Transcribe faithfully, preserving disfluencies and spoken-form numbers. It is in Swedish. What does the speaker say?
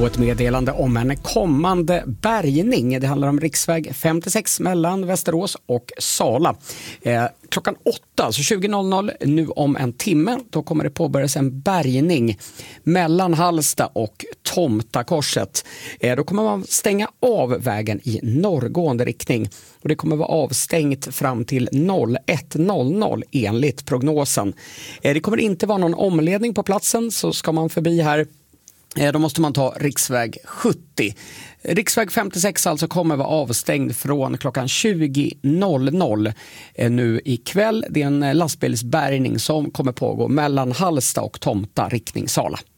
Och ett meddelande om en kommande bärgning. Det handlar om riksväg femtiosex mellan Västerås och Sala. Eh, klockan åtta, alltså tjugo noll noll, nu om en timme, då kommer det påbörjas en bärgning mellan Hallsta och Tomtakorset. Eh, då kommer man stänga av vägen i norrgående riktning. Och det kommer vara avstängt fram till ett noll noll enligt prognosen. Eh, det kommer inte vara någon omledning på platsen, så ska man förbi här, då måste man ta riksväg sjuttio. Riksväg femtiosex alltså kommer vara avstängd från klockan tjugo noll noll nu ikväll. Det är en lastbilsbärgning som kommer pågå mellan Hallsta och Tomta riktning Sala.